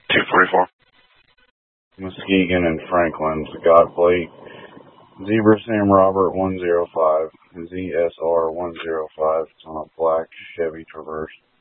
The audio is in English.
244. Muskegon and Franklin, Scott Plate, Zebra Sam Robert 105, ZSR 105. It's on a black Chevy Traverse.